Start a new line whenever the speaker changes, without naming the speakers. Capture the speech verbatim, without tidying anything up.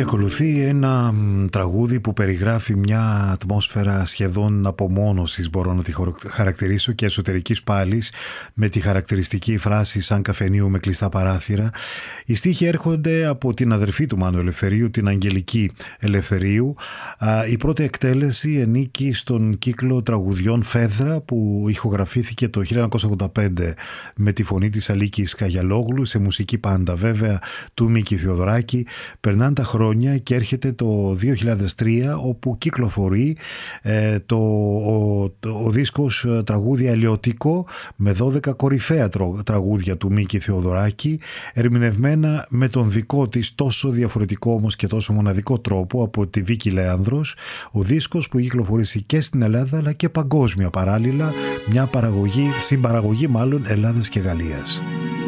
Και ακολουθεί ένα τραγούδι που περιγράφει μια ατμόσφαιρα σχεδόν απομόνωσης, μπορώ να τη χαρακτηρίσω, και εσωτερικής πάλης, με τη χαρακτηριστική φράση «σαν καφενείο με κλειστά παράθυρα». Οι στίχοι έρχονται από την αδερφή του Μάνου Ελευθερίου, την Αγγελική Ελευθερίου. Η πρώτη εκτέλεση ενίκει στον κύκλο τραγουδιών Φέδρα, που ηχογραφήθηκε το χίλια εννιακόσια ογδόντα πέντε με τη φωνή της Αλίκης Καγιαλόγλου, σε μουσική πάντα βέβαια του Μίκη Θεοδωράκη. Περνάνε τα χρόνια και έρχεται το δύο χιλιάδες τρία, όπου κυκλοφορεί ε, το, ο, ο δίσκος τραγούδια Ελαιοτικό, με δώδεκα κορυφαία τραγούδια του Μίκη Θεοδωράκη, ερμηνευμένα με τον δικό της τόσο διαφορετικό όμως και τόσο μοναδικό τρόπο από τη Βίκη Λέανδρος. Ο δίσκος που κυκλοφορήσει και στην Ελλάδα αλλά και παγκόσμια παράλληλα, μια παραγωγή, συμπαραγωγή μάλλον Ελλάδας και Γαλλίας.